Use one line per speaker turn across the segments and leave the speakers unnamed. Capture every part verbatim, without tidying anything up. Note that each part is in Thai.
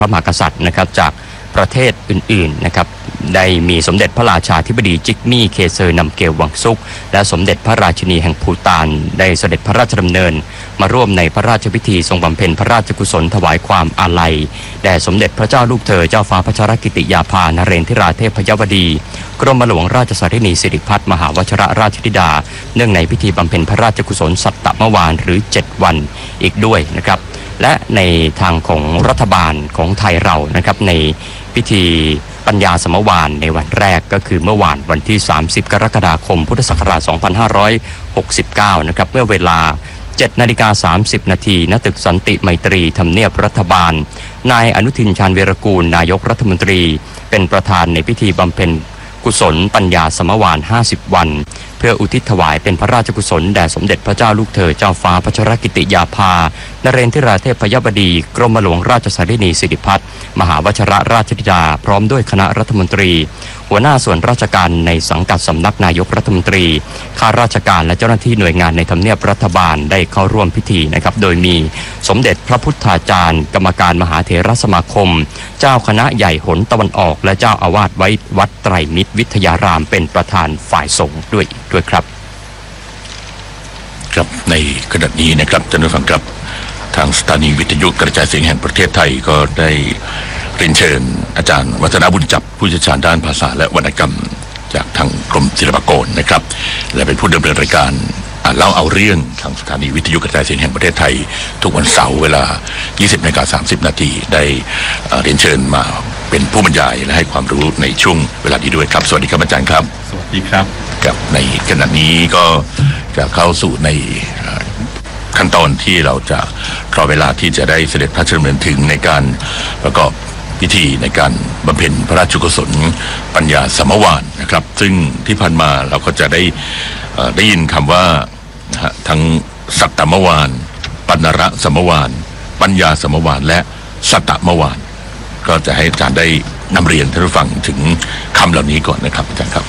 พระมหากษัตริย์นะครับจากประเทศอื่นๆนะครับได้มีสมเด็จพระราชาธิบดีจิกมี่เคเซอร์นำเกลวังซุกและสมเด็จพระราชินีแห่งภูฏานได้เสด็จพระราชดำเนินมาร่วมในพระราชพิธีทรงบำเพ็ญพระราชกุศลถวายความอาลัยแด่สมเด็จพระเจ้าลูกเธอเจ้าฟ้าพัชรกิติยาภานเรนทิราเทพยวดีกรมหลวงราชสารินีสิริพัฒน์มหาวชิรราชธิดาเนื่องในพิธีบำเพ็ญพระราชกุศลสัตตมวานหรือเจ็ดวันอีกด้วยนะครับและในทางของรัฐบาลของไทยเรานะครับในพิธีปัญญาสมวานในวันแรกก็คือเมื่อวานวันที่สามสิบกรกฎาคมพุทธศักราชสองพันห้าร้อยหกสิบเก้านะครับเมื่อเวลาเจ็ดนาฬิกาสามสิบนาทีณตึกสันติไมตรีทำเนียบรัฐบาลนายอนุทินชาญวีรกูลนายกรัฐมนตรีเป็นประธานในพิธีบำเพ็ญกุศลปัญญาสมวานห้าสิบวันเพื่ออุทิศถวายเป็นพระราชกุศลแด่สมเด็จพระเจ้าลูกเธอเจ้าฟ้าพัชรกิติยาภานเรนทิราเทพยวดีกรมหลวงราชสารินีสิริพัฒน์มหาวชิรราชธิดาพร้อมด้วยคณะรัฐมนตรีหัวหน้าส่วนราชการในสังกัดสำนักนายกรัฐมนตรีข้าราชการและเจ้าหน้าที่หน่วยงานในทำเนียบรัฐบาลได้เข้าร่วมพิธีนะครับโดยมีสมเด็จพระพุทธาจารย์กรรมการมหาเถรสมาคมเจ้าคณะใหญ่หนตะวันออกและเจ้าอาวาสวัดไตรมิตรวิทยารามเป็นประธานฝ่ายสงฆ์ด้วยด้วยครับ
ครับในขณะนี้นะครับท่านผู้ฟังครับทางสถานีวิทยุกระจายเสียงแห่งประเทศไทยก็ได้เรียนเชิญอาจารย์วัฒนบุญจับผู้เชี่ยวชาญด้านภาษาและวรรณกรรมจากทางกรมศิลปากรนะครับและเป็นผู้ดำเนินรายการเล่าเอาเรื่องทางสถานีวิทยุกระจายเสียงแห่งประเทศไทยทุกวันเสาร์เวลา ยี่สิบนาฬิกาสามสิบนาทีได้เรียนเชิญมาเป็นผู้บรรยายและให้ความรู้ในช่วงเวลานี้ด้วยครับสวัสดีครับอาจารย์ครับ
สวัสดีครับ
กับในขณะนี้ก็จะเข้าสู่ในขั้นตอนที่เราจะรอเวลาที่จะได้เสด็จพระราชดำเนินถึงในการประกอบพิธีในการบำเพ็ญพระราชกุศลปัญญาสมวานนะครับซึ่งที่ผ่านมาเราก็จะได้ได้ยินคำว่าทั้งสัตตมวานปัณระสมวานปัญญาสมวานและสัตตมวานก็จะให้อาจารย์ได้นำเรียนท่านผู้ฟังถึงคำเหล่านี้ก่อนนะครับอาจารย์ครับ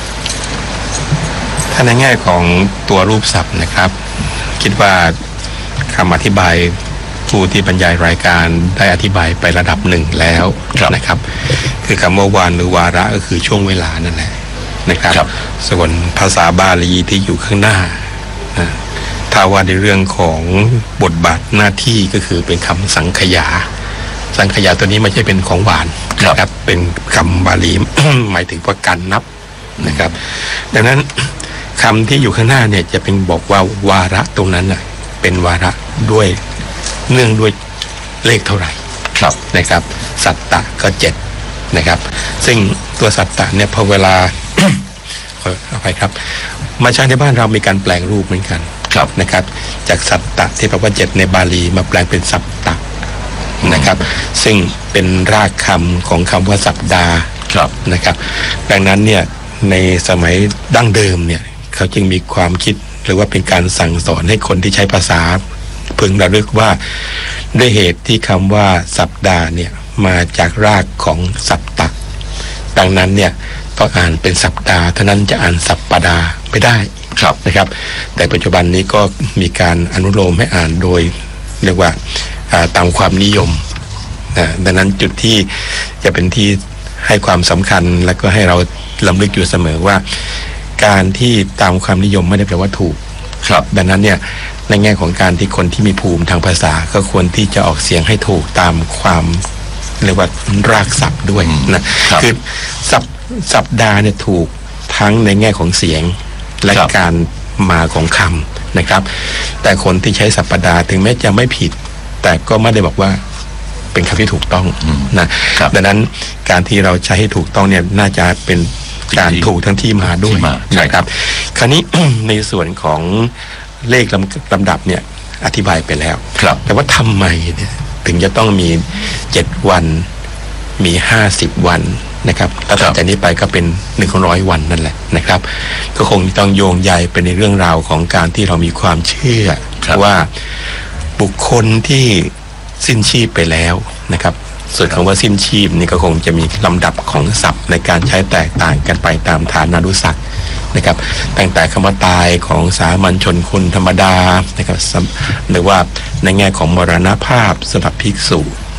ถ้าในแง่ของตัวรูปศัพท์นะครับคิดว่าคำอธิบายผู้ที่บรรยายรายการได้อธิบายไประดับหนึ่งแล้วนะครับคือคำว่าวานหรือวาระก็คือช่วงเวลานั่นแหละนะครับส่วนภาษาบาลีที่อยู่ข้างหน้าถ้าว่าในเรื่องของบทบาทหน้าที่ก็คือเป็นคำสังขยาสังขยาตัวนี้ไม่ใช่เป็นของหวานนะครับเป็นคำบาลี หมายถึงว่าการนับนะครับดังนั้นคำที่อยู่ข้างหน้าเนี่ยจะเป็นบอกว่าวาระตรงนั้นน่ะเป็นวาระด้วยเนื่องด้วยเลขเท่าไหร่
ครับ
นะครับสัตตะก็เจ็ดนะครับซึ่งตัวสัตตะเนี่ยพอเวลา ขออภัยครับมาใช้ในบ้านเรามีการแปลงรูปเหมือนกัน
ครับ
นะครับจากสัตตะที่แปลว่าเจ็ดในบาลีมาแปลงเป็นสัตตะนะครับซึ่งเป็นรากคำของคำว่าสัปดาห์นะครับดังนั้นเนี่ยในสมัยดั้งเดิมเนี่ยเขาจึงมีความคิดหรือว่าเป็นการสั่งสอนให้คนที่ใช้ภาษาพึงระลึกว่าด้วยเหตุที่คำว่าสัปดาห์เนี่ยมาจากรากของสัปตะดังนั้นเนี่ยต้องอ่านเป็นสัปดาห์เท่านั้นจะอ่านสัปปดาห์ไม่ได้นะครับแต่ปัจจุบันนี้ก็มีการอนุโลมให้อ่านโดยเรียกว่าตามความนิยมดังนั้นจุดที่จะเป็นที่ให้ความสำคัญและก็ให้เราลำลึกอยู่เสมอว่าการที่ตามความนิยมไม่ได้แปลว่าถูก
ครับ
ดังนั้นเนี่ยในแง่ของการที่คนที่มีภูมิทางภาษาก็ควรที่จะออกเสียงให้ถูกตามความเรียกว่ารากศัพท์ด้วยนะคือศัพท์สัปดาห์เนี่ยถูกทั้งในแง่ของเสียงและการมาของคำนะครับแต่คนที่ใช้สัปดาห์ถึงแม้จะไม่ผิดแต่ก็ไม่ได้บอกว่าเป็นคำที่ถูกต้องนะดังนั้นการที่เราใช้ให้ถูกต้องเนี่ยน่าจะเป็นการถูกทั้งที่มาด้วยนะครับคราวนี้ ในส่วนของเลขลำลำดับเนี่ยอธิบายไปแล้วแต่ว่าทำไมเนี่ยถึงจะต้องมีเจ็ดวันมีห้าสิบวันนะครับแล้วต่อจากนี้ไปก็เป็นหนึ่งร้อยวันนั่นแหละนะครับก็คงต้องโยงใยเป็นในเรื่องราวของการที่เรามีความเชื่อว่าบุคคลที่สิ้นชีพไปแล้วนะครับส่วนคำว่าสิ้นชีพนี่ก็คงจะมีลำดับของศัพท์ในการใช้แตกต่างกันไปตามฐานานุศักดิ์นะครับตั้งแต่คำว่าตายของสามัญชนคนธรรมดานะครับหรือว่าในแง่ของมรณภาพสำหรับภิกษุ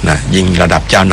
นะยิ่งระดับเจ้า